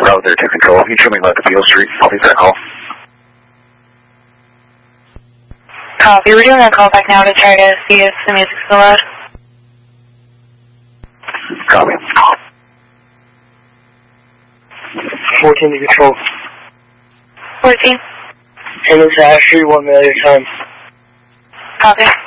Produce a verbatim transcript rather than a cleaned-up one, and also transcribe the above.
Bravo there to control. You trimming left to Beale Street. I'll take that call. Copy. We're doing a call back now to try to see if the music's still loud. Copy. fourteen to control. fourteen. Ten to Ashley, one minute at a time. Copy.